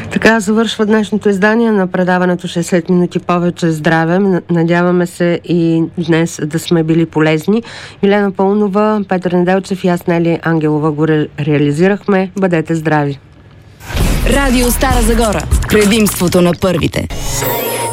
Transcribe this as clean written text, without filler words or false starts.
Така завършва днешното издание на предаването 60 минути повече здраве. Надяваме се и днес да сме били полезни. Милена Пълнова, Петър Неделчев и аз, Нели Ангелова, го реализирахме. Бъдете здрави! Радио Стара Загора. Предимството на първите.